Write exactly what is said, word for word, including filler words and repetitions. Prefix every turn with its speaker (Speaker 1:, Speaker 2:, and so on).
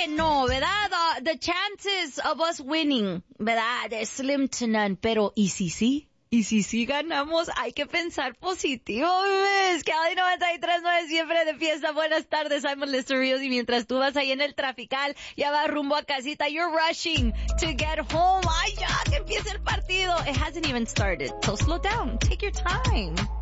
Speaker 1: no, ¿verdad? Uh, the chances of us winning, ¿verdad? They're slim to none. Pero, ¿y si sí? ¿Y si sí ganamos? Hay que pensar positivo, bebés. Que hay noventa y tres punto nueve siempre de fiesta. Buenas tardes, I'm Melissa Ríos. Y mientras tú vas ahí en el trafical, ya vas rumbo a casita, you're rushing to get home. Ay, ya, que empiece el partido. It hasn't even started. So slow down. Take your time.